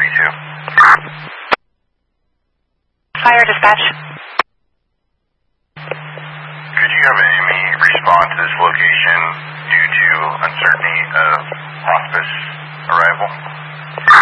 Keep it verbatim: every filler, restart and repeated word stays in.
two. Fire dispatch. Could you have A M E respond to this location due to uncertainty of hospice